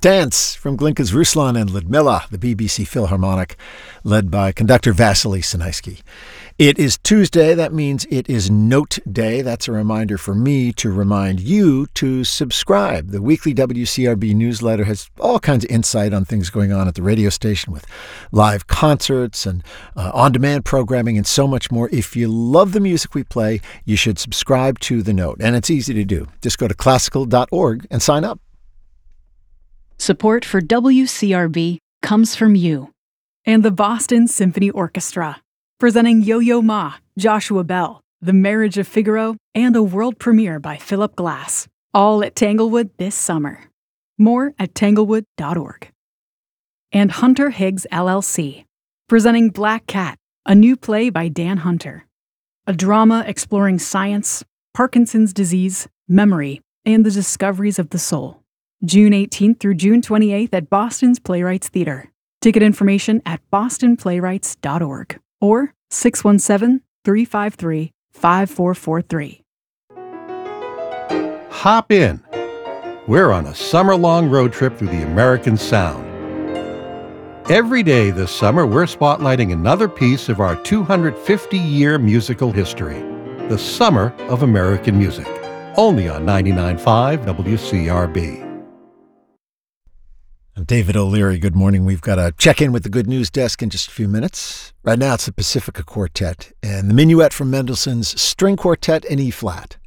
Dance from Glinka's Ruslan and Ludmilla, the BBC Philharmonic, led by conductor Vasily Sinaisky. It is Tuesday. That means it is Note Day. That's a reminder for me to remind you to subscribe. The weekly WCRB newsletter has all kinds of insight on things going on at the radio station with live concerts and on-demand programming and so much more. If you love the music we play, you should subscribe to The Note. And it's easy to do. Just go to classical.org and sign up. Support for WCRB comes from you and the Boston Symphony Orchestra, presenting Yo-Yo Ma, Joshua Bell, The Marriage of Figaro, and a world premiere by Philip Glass, all at Tanglewood this summer. More at tanglewood.org. And Hunter Higgs LLC, presenting Black Cat, a new play by Dan Hunter, a drama exploring science, Parkinson's disease, memory, and the discoveries of the soul. June 18th through June 28th at Boston's Playwrights Theater. Ticket information at bostonplaywrights.org or 617-353-5443. Hop in. We're on a summer-long road trip through the American Sound. Every day this summer, we're spotlighting another piece of our 250-year musical history, the Summer of American Music, only on 99.5 WCRB. I'm David O'Leary. Good morning. We've got to check in with the Good News Desk in just a few minutes. Right now, it's the Pacifica Quartet and the Minuet from Mendelssohn's String Quartet in E-flat.